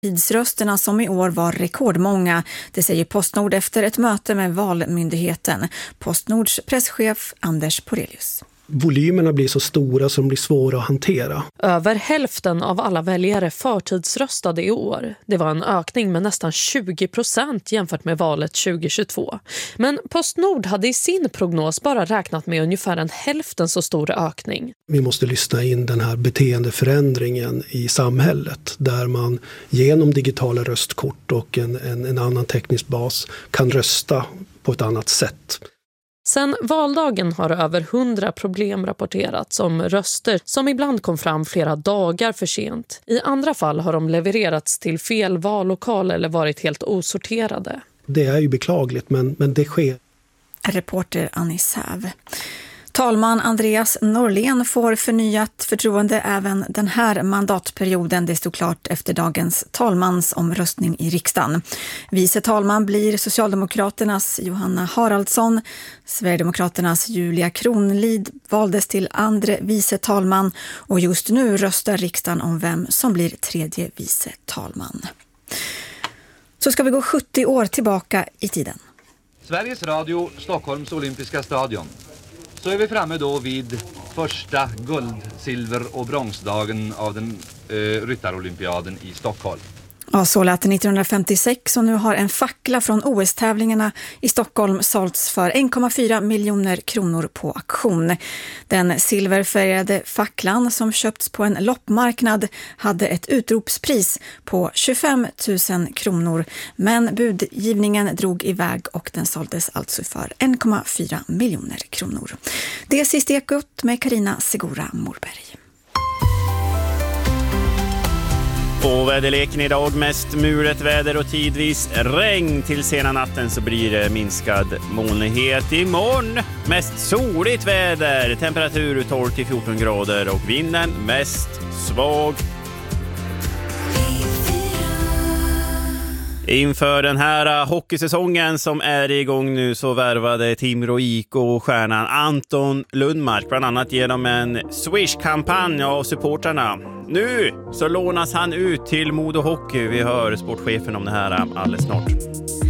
Tidsrösterna som i år var rekordmånga, det säger Postnord efter ett möte med Valmyndigheten. Postnords presschef Anders Porelius. Volymerna blir så stora som blir svåra att hantera. Över hälften av alla väljare förtidsröstade i år. Det var en ökning med nästan 20% jämfört med valet 2022. Men Postnord hade i sin prognos bara räknat med ungefär en hälften så stor ökning. Vi måste lyssna in den här beteendeförändringen i samhället där man genom digitala röstkort och en annan teknisk bas kan rösta på ett annat sätt. Sen valdagen har över 100 problem rapporterats om röster som ibland kom fram flera dagar för sent. I andra fall har de levererats till fel vallokal eller varit helt osorterade. Det är ju beklagligt, men det sker. Reporter Annie Säv. Talman Andreas Norlén får förnyat förtroende även den här mandatperioden. Det stod klart efter dagens talmansomröstning i riksdagen. Vice talman blir Socialdemokraternas Johanna Haraldsson. Sverigedemokraternas Julia Kronlid valdes till andre vice talman. Och just nu röstar riksdagen om vem som blir tredje vice talman. Så ska vi gå 70 år tillbaka i tiden. Sveriges Radio, Stockholms olympiska stadion. Så är vi framme då vid första guld-, silver- och bronsdagen av den ryttarolympiaden i Stockholm. Ja, så lät det 1956 och nu har en fackla från OS-tävlingarna i Stockholm sålts för 1,4 miljoner kronor på auktion. Den silverfärgade facklan som köpts på en loppmarknad hade ett utropspris på 25 000 kronor. Men budgivningen drog iväg och den såldes alltså för 1,4 miljoner kronor. Det är sist Ekot med Carina Segura Morberg. Och väderleken idag mest mulet väder och tidvis regn. Till sena natten så blir det minskad molnighet. Imorgon mest soligt väder, temperatur 12-14 grader och vinden mest svag. Inför den här hockeysäsongen som är igång nu så värvade Timrå IK och stjärnan Anton Lundmark bland annat genom en Swish-kampanj av supporterna. Nu så lånas han ut till Modo Hockey. Vi hör sportchefen om det här alldeles snart.